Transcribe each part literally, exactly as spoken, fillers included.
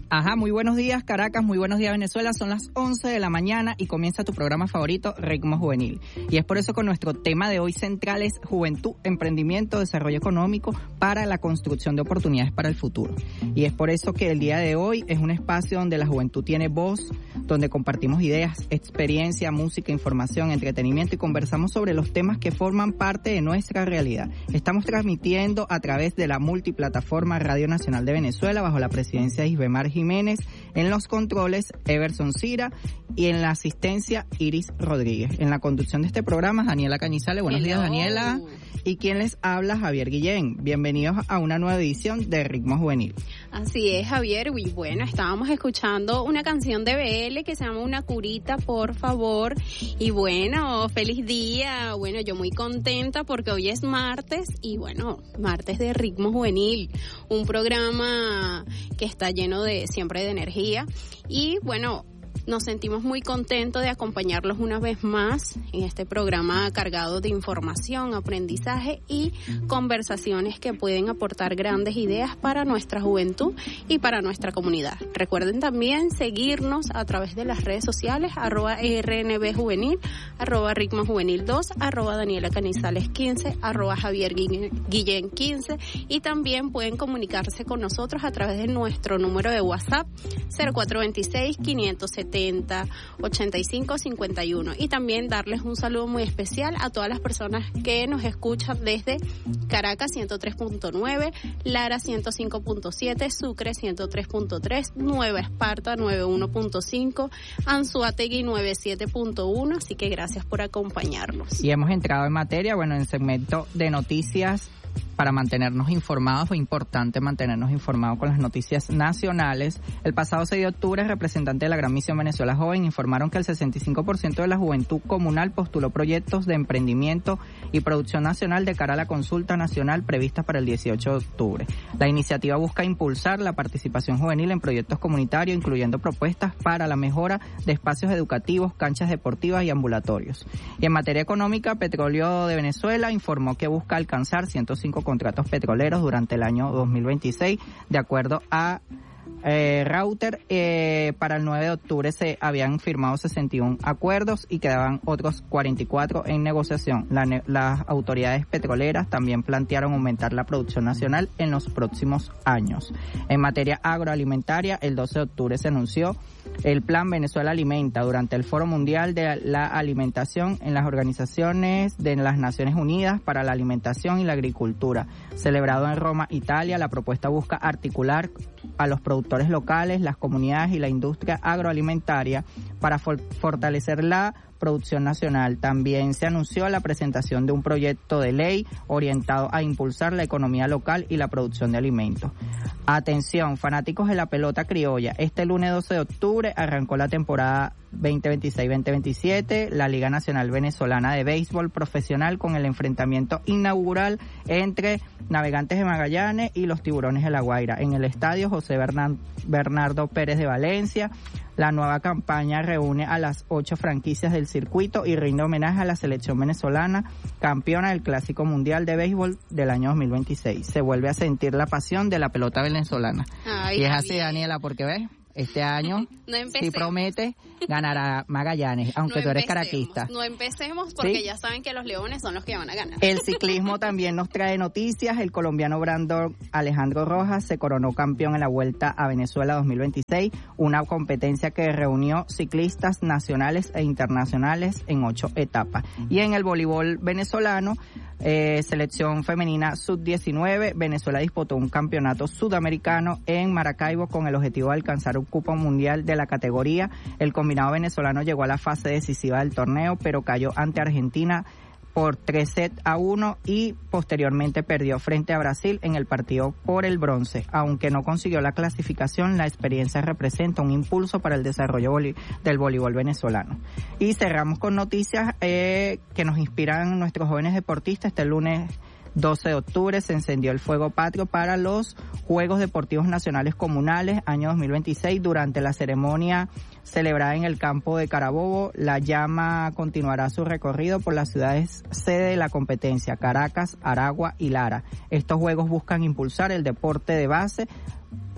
Ajá, muy buenos días Caracas, muy buenos días Venezuela, son las once de la mañana y comienza tu programa favorito, Ritmo Juvenil. Y es por eso que nuestro tema de hoy central es Juventud, Emprendimiento, Desarrollo Económico para la construcción de oportunidades para el futuro. Y es por eso que el día de hoy es un espacio donde la juventud tiene voz, donde compartimos ideas, experiencia, música, información, entretenimiento y conversamos sobre los temas que forman parte de nuestra realidad. Estamos transmitiendo a través de la multiplataforma Radio Nacional de Venezuela bajo la presidencia de Isbemar Jiménez, en los controles Everson Cira y en la asistencia Iris Rodríguez. En la conducción de este programa, Daniela Cañizales. Buenos Hello. días, Daniela. Y quien les habla, Javier Guillén. Bienvenidos a una nueva edición de Ritmo Juvenil. Así es, Javier. Y bueno, estábamos escuchando una canción de B L que se llama Una Curita, por favor. Y bueno, feliz día. Bueno, yo muy contenta porque hoy es martes y bueno, martes de Ritmo Juvenil. Un programa que está lleno de siempre de energía. Y bueno, nos sentimos muy contentos de acompañarlos una vez más en este programa cargado de información, aprendizaje y conversaciones que pueden aportar grandes ideas para nuestra juventud y para nuestra comunidad. Recuerden también seguirnos a través de las redes sociales, arroba R N B Juvenil, arroba Ritmo Juvenil dos, arroba Daniela Canizales quince, arroba Javier Guillén quince y también pueden comunicarse con nosotros a través de nuestro número de WhatsApp cero cuatro dos seis, quinientos setenta, ochenta y cinco cincuenta y uno y también darles un saludo muy especial a todas las personas que nos escuchan desde Caracas ciento tres punto nueve, Lara ciento cinco punto siete, Sucre ciento tres punto tres, Nueva Esparta noventa y uno punto cinco, Anzoátegui noventa y siete punto uno, así que gracias por acompañarnos. Y hemos entrado en materia, bueno, en el segmento de noticias. Para mantenernos informados, fue importante mantenernos informados con las noticias nacionales. El pasado seis de octubre, representantes de la Gran Misión Venezuela Joven informaron que el sesenta y cinco por ciento de la juventud comunal postuló proyectos de emprendimiento y producción nacional de cara a la consulta nacional prevista para el dieciocho de octubre. La iniciativa busca impulsar la participación juvenil en proyectos comunitarios, incluyendo propuestas para la mejora de espacios educativos, canchas deportivas y ambulatorios. Y en materia económica, Petróleo de Venezuela informó que busca alcanzar ciento cinco contratos petroleros durante el año dos mil veintiséis, de acuerdo a eh, Router. Eh, para el nueve de octubre se habían firmado sesenta y uno acuerdos y quedaban otros cuarenta y cuatro en negociación. La, las autoridades petroleras también plantearon aumentar la producción nacional en los próximos años. En materia agroalimentaria, el doce de octubre se anunció el Plan Venezuela Alimenta durante el Foro Mundial de la Alimentación en las organizaciones de las Naciones Unidas para la Alimentación y la Agricultura, celebrado en Roma, Italia. La propuesta busca articular a los productores locales, las comunidades y la industria agroalimentaria para for- fortalecer la producción nacional. También se anunció la presentación de un proyecto de ley orientado a impulsar la economía local y la producción de alimentos. Atención, fanáticos de la pelota criolla. Este lunes doce de octubre arrancó la temporada veinte veintiséis veinte veintisiete, la Liga Nacional Venezolana de Béisbol Profesional, con el enfrentamiento inaugural entre Navegantes de Magallanes y los Tiburones de La Guaira en el estadio José Bernard, Bernardo Pérez de Valencia. La nueva campaña reúne a las ocho franquicias del circuito y rinde homenaje a la selección venezolana, campeona del Clásico Mundial de Béisbol del año dos mil veintiséis. Se vuelve a sentir la pasión de la pelota venezolana. Ay, y es así, Daniela, porque ves, este año, no si promete, ganará Magallanes, aunque no tú eres caraquista. No empecemos porque ¿sí? Ya saben que los Leones son los que van a ganar. El ciclismo también nos trae noticias. El colombiano Brandon Alejandro Rojas se coronó campeón en la Vuelta a Venezuela dos mil veintiséis, una competencia que reunió ciclistas nacionales e internacionales en ocho etapas. Y en el voleibol venezolano, Eh, selección femenina sub diecinueve, Venezuela disputó un campeonato sudamericano en Maracaibo con el objetivo de alcanzar un cupo mundial de la categoría. El combinado venezolano llegó a la fase decisiva del torneo, pero cayó ante Argentina por tres sets a uno y posteriormente perdió frente a Brasil en el partido por el bronce. Aunque no consiguió la clasificación, la experiencia representa un impulso para el desarrollo voli- del voleibol venezolano. Y cerramos con noticias eh, que nos inspiran nuestros jóvenes deportistas. Este lunes doce de octubre se encendió el fuego patrio para los Juegos Deportivos Nacionales Comunales año dos mil veintiséis. Durante la ceremonia celebrada en el campo de Carabobo, la llama continuará su recorrido por las ciudades sede de la competencia, Caracas, Aragua y Lara. Estos juegos buscan impulsar el deporte de base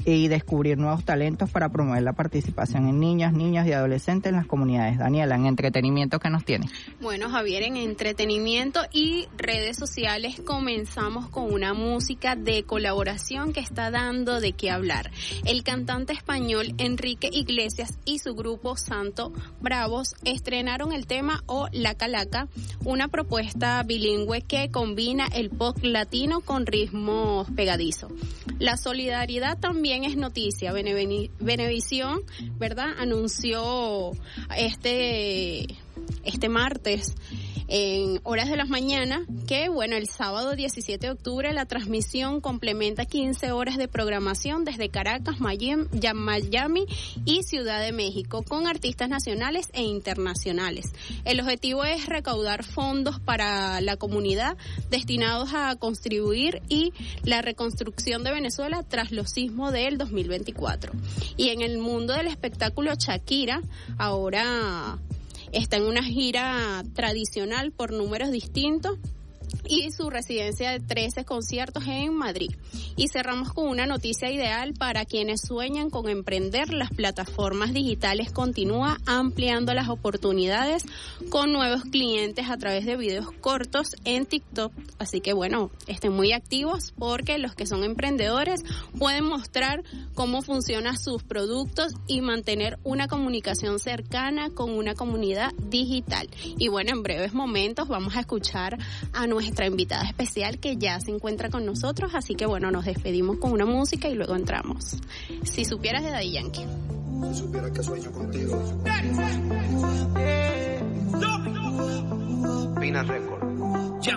y descubrir nuevos talentos para promover la participación en niñas, niños y adolescentes en las comunidades. Daniela, en entretenimiento, ¿qué nos tiene? Bueno, Javier, en entretenimiento y redes sociales comenzamos con una música de colaboración que está dando de qué hablar. El cantante español Enrique Iglesias y su grupo Santo Bravos estrenaron el tema O La Calaca, una propuesta bilingüe que combina el pop latino con ritmos pegadizos. La solidaridad también es noticia. Venevisión, ¿verdad?, anunció este este martes en horas de las mañanas que, bueno, el sábado diecisiete de octubre la transmisión complementa quince horas de programación desde Caracas, Miami y Ciudad de México con artistas nacionales e internacionales. El objetivo es recaudar fondos para la comunidad destinados a contribuir y la reconstrucción de Venezuela tras los sismos del dos mil veinticuatro. Y en el mundo del espectáculo, Shakira ahora está en una gira tradicional por números distintos y su residencia de trece conciertos en Madrid. Y cerramos con una noticia ideal para quienes sueñan con emprender. Las plataformas digitales continúa ampliando las oportunidades con nuevos clientes a través de videos cortos en TikTok. Así que bueno, estén muy activos porque los que son emprendedores pueden mostrar cómo funcionan sus productos y mantener una comunicación cercana con una comunidad digital. Y bueno, en breves momentos vamos a escuchar a nuestra invitada especial que ya se encuentra con nosotros, así que bueno, nos despedimos con una música y luego entramos. Si supieras, de Daddy Yankee. Si supieras que sueño contigo. Pina Record. Ya.